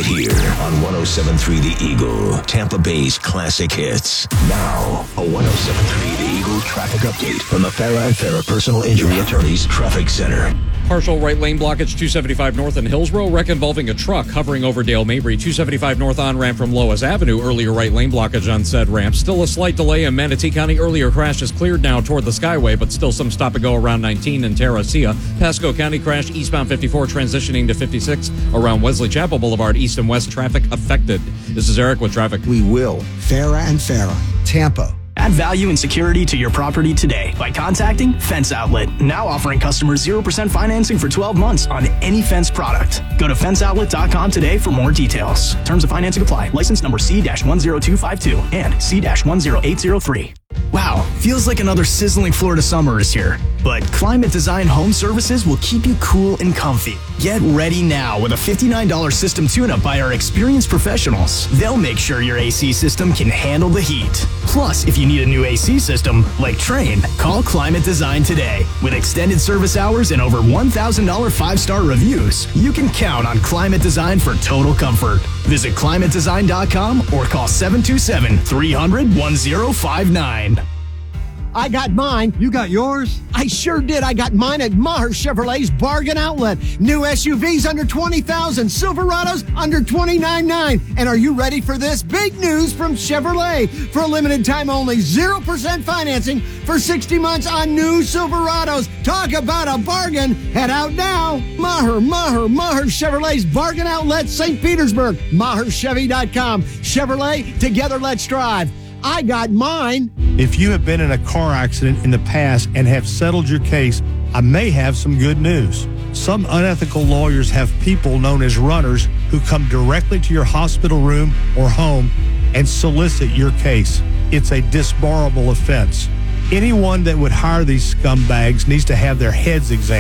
here on 107.3 The Eagle, Tampa Bay's classic hits. Now, a 107.3 The Eagle traffic update from the Farah and Farah Personal Injury Attorneys Traffic Center. Partial right lane blockage 275 north in Hillsborough. Wreck involving a truck hovering over Dale Mabry. 275 north on-ramp from Lois Avenue. Earlier right lane blockage on said ramp. Still a slight delay in Manatee County. Earlier crash is cleared now toward the Skyway, but still some stop and go around 19 in Terracea. Pasco County crash eastbound 54 transitioning to 56 around Wesley Chapel Boulevard. East and west traffic affected. This is Eric with traffic. We will. Farah and Farah, Tampa. Add value and security to your property today by contacting Fence Outlet. Now offering customers 0% financing for 12 months on any Fence product. Go to fenceoutlet.com today for more details. Terms of financing apply. License number C-10252 and C-10803. Wow, feels like another sizzling Florida summer is here. But Climate Design Home Services will keep you cool and comfy. Get ready now with a $59 system tune-up by our experienced professionals. They'll make sure your AC system can handle the heat. Plus, if you need a new AC system, like Trane, call Climate Design today. With extended service hours and over $1,000 five-star reviews, you can count on Climate Design for total comfort. Visit climatedesign.com or call 727-300-1059. I got mine. You got yours? I sure did. I got mine at Maher Chevrolet's Bargain Outlet. New SUVs under $20,000, Silverados under $29,900. And are you ready for this? Big news from Chevrolet. For a limited time only, 0% financing for 60 months on new Silverados. Talk about a bargain. Head out now. Maher Chevrolet's Bargain Outlet, St. Petersburg. MaherChevy.com. Chevrolet, together let's drive. I got mine. If you have been in a car accident in the past and have settled your case, I may have some good news. Some unethical lawyers have people known as runners who come directly to your hospital room or home and solicit your case. It's a disbarable offense. Anyone that would hire these scumbags needs to have their heads examined.